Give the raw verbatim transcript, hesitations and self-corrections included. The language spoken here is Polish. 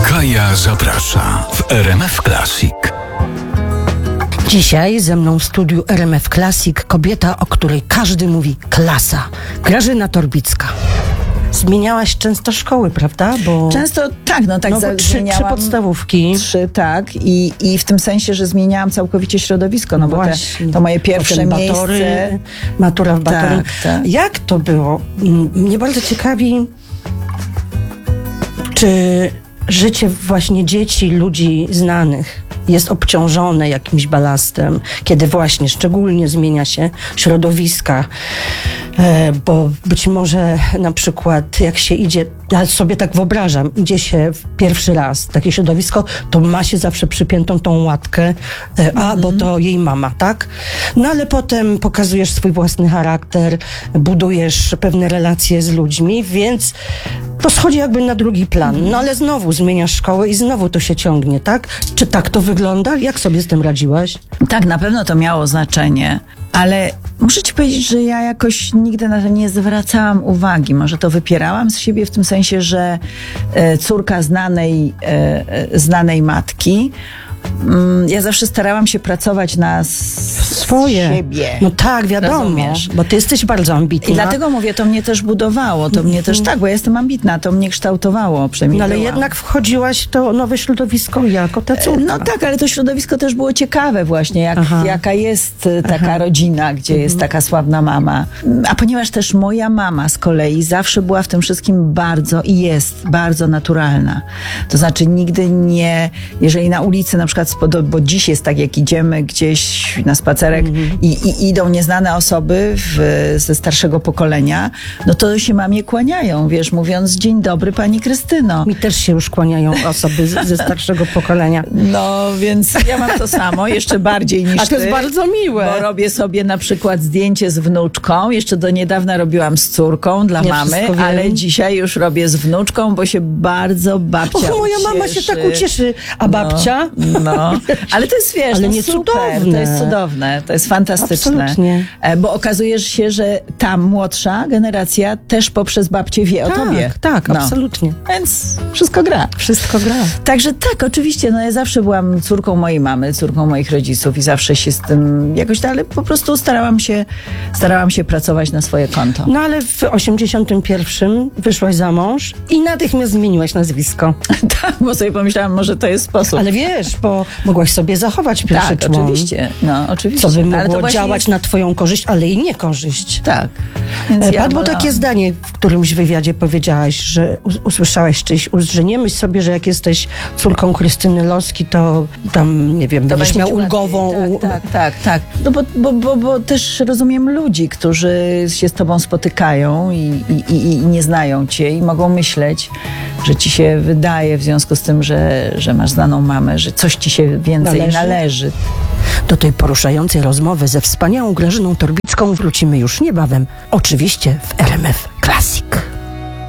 Kaja zaprasza w R M F Classic. Dzisiaj ze mną w studiu R M F Classic kobieta, o której każdy mówi klasa. Grażyna Torbicka. Zmieniałaś często szkoły, prawda? Bo Często tak, no tak. no, za, trzy, trzy podstawówki. Trzy, tak. I, I w tym sensie, że zmieniałam całkowicie środowisko, no bo te, to moje pierwsze Potem miejsce. Batory, matura w Batory. Tak, tak. Jak to było? Mnie bardzo ciekawi, czy życie właśnie dzieci, ludzi znanych jest obciążone jakimś balastem, kiedy właśnie szczególnie zmienia się środowiska, e, bo być może na przykład jak się idzie, ja sobie tak wyobrażam, idzie się w pierwszy raz w takie środowisko, to ma się zawsze przypiętą tą łatkę, e, a mm-hmm. bo to jej mama, tak? No ale potem pokazujesz swój własny charakter, budujesz pewne relacje z ludźmi, więc to schodzi jakby na drugi plan. No ale znowu zmieniasz szkołę i znowu to się ciągnie, tak? Czy tak to wygląda? Jak sobie z tym radziłaś? Tak, na pewno to miało znaczenie, ale muszę ci powiedzieć, że ja jakoś nigdy na to nie zwracałam uwagi. Może to wypierałam z siebie w tym sensie, że e, córka znanej, e, e, znanej matki. Ja zawsze starałam się pracować na swoje siebie. No tak, wiadomo, rozumiesz? Bo ty jesteś bardzo ambitna. I dlatego mówię, to mnie też budowało, to mnie też, tak, bo ja jestem ambitna, to mnie kształtowało, przynajmniej No ale byłam. jednak wchodziłaś w to nowe środowisko jako ta córka. No tak, ale to środowisko też było ciekawe właśnie, jak, jaka jest taka Aha. rodzina, gdzie mhm. jest taka sławna mama. A ponieważ też moja mama z kolei zawsze była w tym wszystkim bardzo i jest bardzo naturalna. To znaczy nigdy nie, jeżeli na ulicy na przykład bo dziś jest tak, jak idziemy gdzieś na spacerek mm-hmm. i, i idą nieznane osoby w, ze starszego pokolenia, no to się mamie kłaniają, wiesz, mówiąc dzień dobry pani Krystyno. Mi też się już kłaniają osoby z, ze starszego pokolenia. No, więc ja mam to samo, jeszcze bardziej niż ty. A to jest bardzo miłe. Bo robię sobie na przykład zdjęcie z wnuczką, jeszcze do niedawna robiłam z córką dla ja mamy, ale dzisiaj już robię z wnuczką, bo się bardzo babcia Och, moja ucieszy. mama się tak ucieszy, a babcia? No, no. Ale to jest, wiesz, ale no nie super, cudowne. to jest cudowne, to jest fantastyczne. Absolutnie. Bo okazuje się, że ta młodsza generacja też poprzez babcię wie tak, o tobie. Tak, no. absolutnie. Więc wszystko gra. Wszystko gra. Także tak, oczywiście, no ja zawsze byłam córką mojej mamy, córką moich rodziców i zawsze się z tym jakoś dalej po prostu starałam się, starałam się pracować na swoje konto. No ale w osiemdziesiątym pierwszym wyszłaś za mąż i natychmiast zmieniłaś nazwisko. Tak, bo sobie pomyślałam, może to jest sposób. Ale wiesz, bo mogłaś sobie zachować pierwszy tak, człon. oczywiście, no oczywiście. Co by mogło działać jest... na twoją korzyść, ale i niekorzyść. Tak. Więc ja Padło wolałam. takie zdanie, w którymś wywiadzie powiedziałaś, że usłyszałaś czyjś ust, że nie myśl sobie, że jak jesteś córką Krystyny Loski, to tam, nie wiem, to będziesz miał ulgową... Tak, tak, tak, tak. No bo, bo, bo, bo też rozumiem ludzi, którzy się z tobą spotykają i, i, i, i nie znają cię i mogą myśleć, że ci się wydaje w związku z tym, że, że masz znaną mamę, że coś ci się więcej należy. należy. Do tej poruszającej rozmowy ze wspaniałą Grażyną Torbicką wrócimy już niebawem, oczywiście w R M F Classic.